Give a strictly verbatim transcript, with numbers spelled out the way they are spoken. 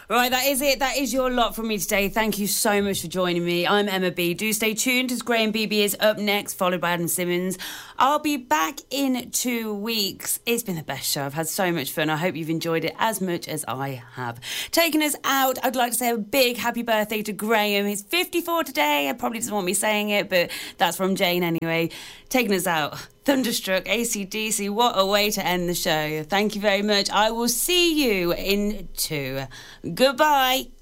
Right, that is it. That is your lot from me today. Thank you so much for joining me. I'm Emma B. Do stay tuned as Graham B B is up next, followed by Adam Simmons. I'll be back in two weeks. It's been the best show. I've had so much fun. I hope you've enjoyed it as much as I have. Taking us out, I'd like to say a big happy birthday to Graham. He's fifty-four today. I probably doesn't want me saying it, but that's from Jane anyway. Taking us out, Thunderstruck, A C D C. What a way to end the show. Thank you very much. I will see you in two. Goodbye.